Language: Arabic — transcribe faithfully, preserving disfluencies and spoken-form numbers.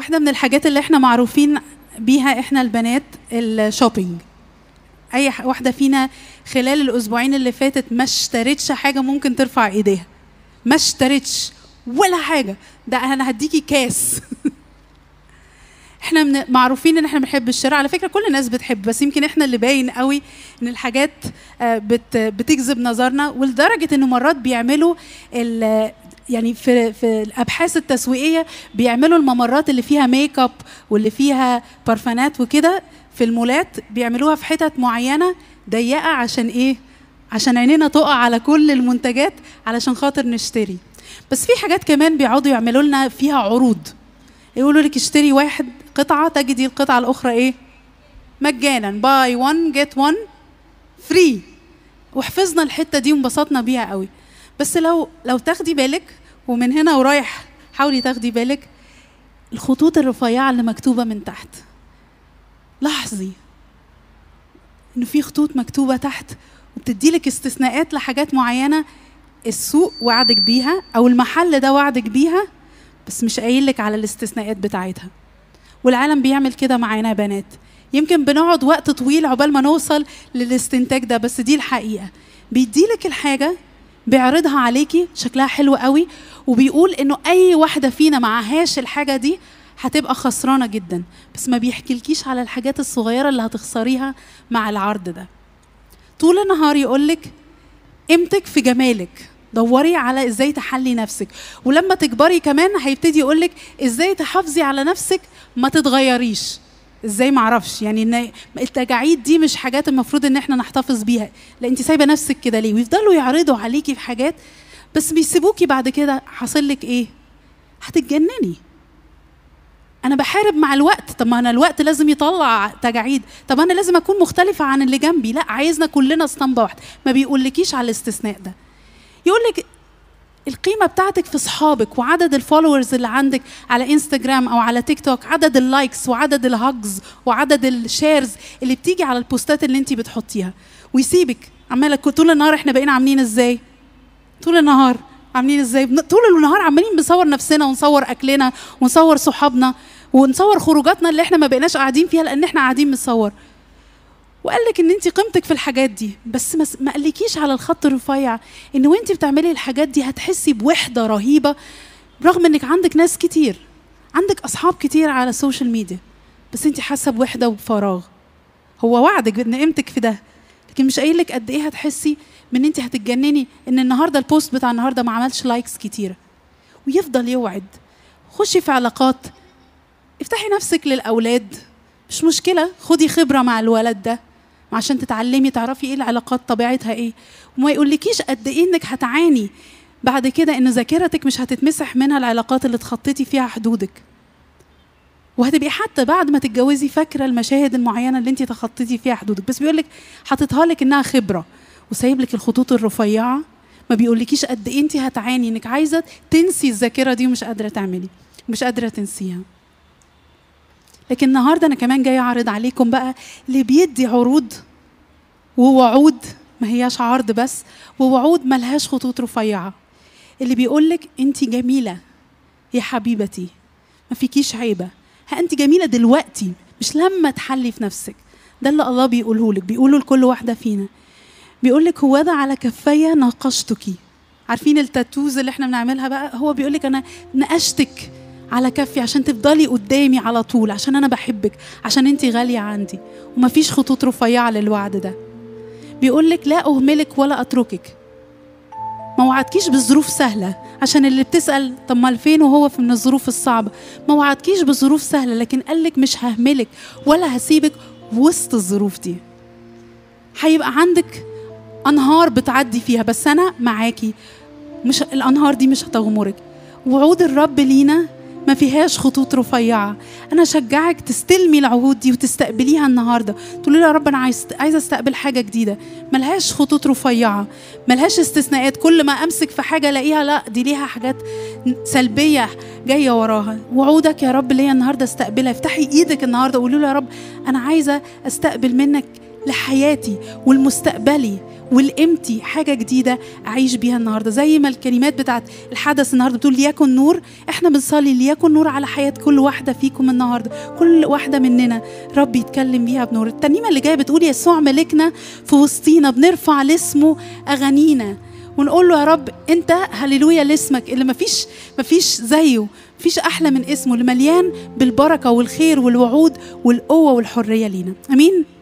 واحدة من الحاجات اللي احنا معروفين بيها احنا البنات الشوبينج. اي واحدة فينا خلال الاسبوعين اللي فاتت ما اشتريتش حاجة ممكن ترفع ايديها، ما اشتريتش ولا حاجة، ده انا هديكي كاس. احنا من معروفين ان احنا بنحب الشراء، على فكرة كل الناس بتحب، بس يمكن احنا اللي باين قوي ان الحاجات بت بتجذب نظرنا، ولدرجة انه مرات بيعملوا يعني في في الابحاث التسويقيه بيعملوا الممرات اللي فيها ميك اب واللي فيها بارفانات وكده في المولات، بيعملوها في حتت معينه ضيقه عشان ايه؟ عشان عينينا تقع على كل المنتجات علشان خاطر نشتري. بس في حاجات كمان بيقعدوا يعملوا لنا فيها عروض، يقولوا لك اشتري واحد قطعه تجدي القطعه الاخرى ايه؟ مجانا، باي وان جيت وان فري. وحفظنا الحته دي وانبسطنا بيها قوي. بس لو لو تاخدي بالك ومن هنا ورايح حاولي تاخدي بالك الخطوط الرفيعه اللي مكتوبه من تحت. لاحظي انه في خطوط مكتوبه تحت وبتدي لك استثناءات لحاجات معينه السوق وعدك بيها او المحل ده وعدك بيها، بس مش قايل لك على الاستثناءات بتاعتها. والعالم بيعمل كده معانا يا بنات، يمكن بنقعد وقت طويل عقبال ما نوصل للاستنتاج ده، بس دي الحقيقه. بيديلك الحاجه بيعرضها عليكي شكلها حلو قوي، وبيقول انه اي واحده فينا معهاش الحاجه دي هتبقى خسرانه جدا، بس ما بيحكيلكيش على الحاجات الصغيره اللي هتخسريها مع العرض ده. طول النهار يقولك قيمتك في جمالك، دوري على ازاي تحلي نفسك، ولما تكبري كمان هيبتدي يقولك ازاي تحافظي على نفسك ما تتغيريش. ازاي؟ معرفش، يعني ان التجاعيد دي مش حاجات المفروض ان احنا نحتفظ بيها، لا انت سايبه نفسك كده ليه؟ ويفضلوا يعرضوا عليكي في حاجات بس بيسيبوكي بعد كده حاصل لك ايه؟ هتتجنني. انا بحارب مع الوقت، طب ما انا الوقت لازم يطلع تجاعيد، طب انا لازم اكون مختلفه عن اللي جنبي، لا عايزنا كلنا اسطمبه واحده. ما بيقولكيش على الاستثناء ده، يقولك القيمة بتاعتك في صحابك وعدد الفولورز اللي عندك على انستجرام او على تيك توك، عدد اللايكس وعدد الهاجز وعدد الشيرز اللي بتيجي على البوستات اللي انت بتحطيها، ويسيبك عمالة طول النهار. احنا بقينا عاملين ازاي؟ طول النهار عاملين ازاي؟ طول النهار عمالين بنصور نفسنا ونصور اكلنا ونصور صحابنا ونصور خروجاتنا اللي احنا ما بقيناش قاعدين فيها لان احنا قاعدين بنصور. وقال لك ان انت قيمتك في الحاجات دي، بس ما قالكيش على الخط الرفيع ان وانت بتعملي الحاجات دي هتحسي بوحده رهيبه، رغم انك عندك ناس كتير، عندك اصحاب كتير على السوشيال ميديا، بس انت حاسه بوحده وفراغ. هو وعدك ان قيمتك في ده، لكن مش قايل لك قد ايه هتحسي من انت هتتجنني ان النهارده البوست بتاع النهارده ما عملش لايكس كتيره. ويفضل يوعد. خشي في علاقات، افتحي نفسك للاولاد، مش مشكله، خدي خبره مع الولد ده عشان تتعلمي تعرفي ايه العلاقات طبيعتها ايه، وما يقولكيش قد ايه انك هتعاني بعد كده ان ذاكرتك مش هتتمسح منها العلاقات اللي تخطيتي فيها حدودك، وهتبقي حتى بعد ما تتجوزي فاكره المشاهد المعينه اللي انت تخطيتي فيها حدودك، بس بيقولك حاططها لك انها خبره وسايب لك الخطوط الرفيعه. ما بيقولكيش قد ايه انت هتعاني انك عايزه تنسي الذاكره دي ومش قادره تعملي، مش قادره تنسيها. لكن النهارده انا كمان جايه اعرض عليكم بقى اللي بيدي عروض ووعود، ما هياش عرض بس، ووعود ملهاش خطوط رفيعه، اللي بيقولك انت جميله يا حبيبتي، ما فيكيش عيبه، ها انت جميله دلوقتي مش لما تحلي في نفسك. ده اللي الله بيقوله لك، بيقوله لكل واحده فينا. بيقولك هو ذا على كفي ناقشتك. عارفين التاتوز اللي احنا بنعملها بقى؟ هو بيقولك انا نقشتك على كفي عشان تفضلي قدامي على طول، عشان انا بحبك، عشان انتي غالية عندي، ومفيش خطوط رفيعة للوعد ده. بيقولك لا اهملك ولا اتركك. ما وعدكيش بالظروف سهلة، عشان اللي بتسأل طب ما فين وهو في من الظروف الصعبة، ما وعدكيش بظروف سهلة، لكن قالك مش ههملك ولا هسيبك وسط الظروف دي. هيبقى عندك انهار بتعدي فيها بس انا معاكي، مش الانهار دي مش هتغمرك. وعود الرب لينا ما فيهاش خطوط رفيعة. أنا أشجعك تستلمي العهود دي وتستقبليها النهاردة، تقولي له يا رب أنا عايز عايزة أستقبل حاجة جديدة ملهاش خطوط رفيعة، ملهاش استثناءات، كل ما أمسك في حاجة ألاقيها لا دي ليها حاجات سلبية جاية وراها. وعودك يا رب ليا النهاردة استقبلها. افتحي إيدك النهاردة وقولي له يا رب أنا عايزة أستقبل منك لحياتي والمستقبلي والقيمتي، حاجة جديدة أعيش بيها النهاردة. زي ما الكلمات بتاعت الحدث النهاردة بتقول ليكن نور، احنا بنصلي ليكن نور على حياة كل واحدة فيكم النهاردة، كل واحدة مننا رب يتكلم بيها بنور. الترنيمة اللي جاية بتقول يسوع ملكنا في وسطينا، بنرفع لاسمه أغانينا ونقول له يا رب انت هللويا لاسمك اللي مفيش مفيش زيه، مفيش أحلى من اسمه، اللي مليان بالبركة والخير والوعود والقوة والحرية لينا. أمين.